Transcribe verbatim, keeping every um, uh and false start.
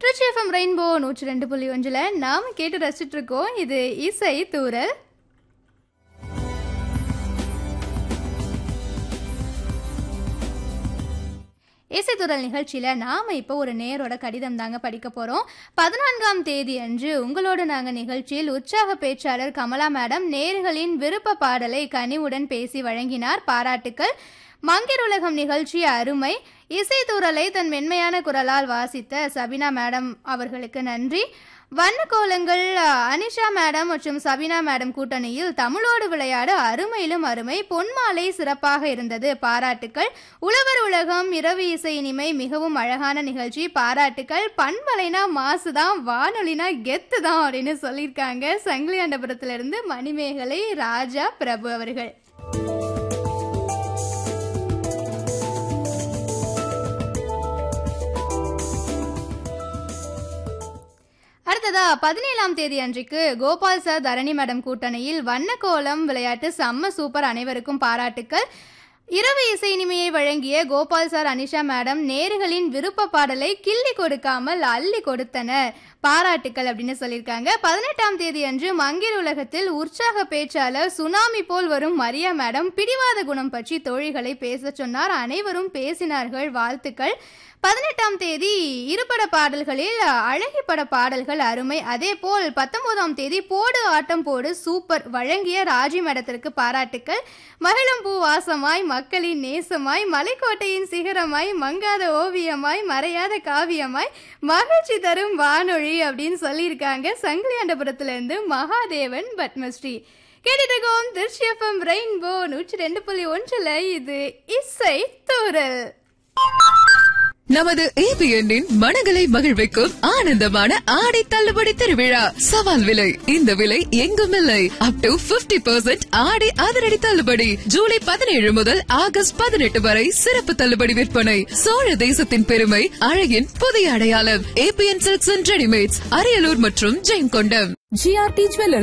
Trichy FM rainbow நூற்றி ரெண்டு புள்ளி ஒன்றுல நாம கேட்டு ரசிச்சுட்டு இருக்கோம். இது இசை தூரல். இசைத்துறல் நிகழ்ச்சியில நாம இப்போ ஒரு நேரோட கடிதம் தாங்க படிக்க போறோம். பதினான்காம் தேதி அன்று உங்களோட நாங்க நிகழ்ச்சியில் உற்சாக பேச்சாளர் கமலா மேடம் நேர்களின் விருப்ப பாடலை கனிவுடன் பேசி வழங்கினார். பாராட்டுக்கள். மங்கையர் உலகம் நிகழ்ச்சி அருமை. இசைத்தூரலை தன் மென்மையான குரலால் வாசித்த சபினா மேடம் அவர்களுக்கு நன்றி. வண்ணக்கோலங்கள் அனிஷா மேடம் மற்றும் சபினா மேடம் கூட்டணியில் தமிழோடு விளையாட அருமையிலும் அருமை. பொன்மாலை சிறப்பாக இருந்தது. பாராட்டுக்கள். உழவர் உலகம் இரவு இசை இனிமை மிகவும் அழகான நிகழ்ச்சி. பாராட்டுக்கள். பண்பலைனா மாசுதான், வானொலினா கெத்து தான் அப்படின்னு சொல்லியிருக்காங்க. சங்கிலியாண்டபுரத்திலிருந்து மணிமேகலை ராஜா பிரபு அவர்கள். அடுத்ததா பதினேழாம் தேதி அன்றைக்கு கோபால் சார் தரணி மேடம் கூட்டணியில் வண்ணக்கோலம் விளையாட்டு செம்ம சூப்பர். அனைவருக்கும் பாராட்டுக்கள். இரவு இசை இனிமையை வழங்கிய கோபால் சார் அனிஷா மேடம் நேர்களின் விருப்ப பாடலை கிள்ளி கொடுக்காமல் அள்ளி கொடுத்தனர். பாராட்டுக்கள் அப்படின்னு சொல்லியிருக்காங்க. பதினெட்டாம் தேதி அன்று மங்கையர் உலகத்தில் உற்சாக பேச்சாளர் சுனாமி போல் வரும் மரியா மேடம் பிடிவாத குணம் பற்றி தோழிகளை பேச சொன்னார். அனைவரும் பேசினார்கள். வாழ்த்துக்கள். பதினெட்டாம் தேதி இருபட பாடல்களில் அழகி பட பாடல்கள் அருமை. அதே போல் பத்தொன்பதாம் தேதி போடு ஆட்டம் போடு சூப்பர் வழங்கிய ராஜி மேடத்திற்கு பாராட்டுக்கள். மகிழும் பூ வாசமாய் மக்களின் நேசமாய் மலைக்கோட்டையின் சிகரமாய் மங்காத ஓவியமாய் மறையாத காவியமாய் மகிழ்ச்சி தரும் வானொலி அப்படின்னு சொல்லியிருக்காங்க. சங்கிலியாண்டபுரத்திலிருந்து மகாதேவன் பத்மஸ்ரீ. கேட்டுக்கோம் திருச்சி எஃப்எம் ரெயின்போ நூற்றி ரெண்டு புள்ளி ஒன்றுல இது இசை தூரல். நமது ஏபிஎன்னின் மனங்களை மகிழ்விக்கும் ஆனந்தமான ஆடை தள்ளுபடி திருவிழா. சவால் விலை. இந்த விலை எங்கும் இல்லை. அப் டு பிப்டி பெர்சென்ட் ஆடை அதிரடி தள்ளுபடி. ஜூலை பதினேழு முதல் ஆகஸ்ட் பதினெட்டு வரை சிறப்பு தள்ளுபடி விற்பனை. சோழ தேசத்தின் பெருமை அழகின் புதிய அடையாளம். ABN silks and readymades, Ariyalur மற்றும் ஜெயங்கொண்டம். GRT jewellers